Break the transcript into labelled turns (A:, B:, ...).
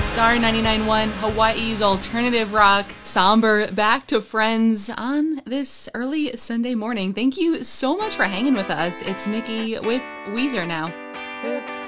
A: Star 99.1, Hawaii's alternative rock, somber, back to Friends on this early Sunday morning. Thank you so much for hanging with us. It's Nikki with Weezer now.